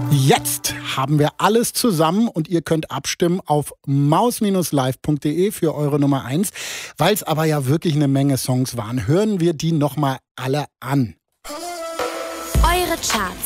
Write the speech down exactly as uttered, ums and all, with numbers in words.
Jetzt haben wir alles zusammen und ihr könnt abstimmen auf maus live punkt de für eure Nummer eins. Weil es aber ja wirklich eine Menge Songs waren, hören wir die nochmal alle an. Eure Charts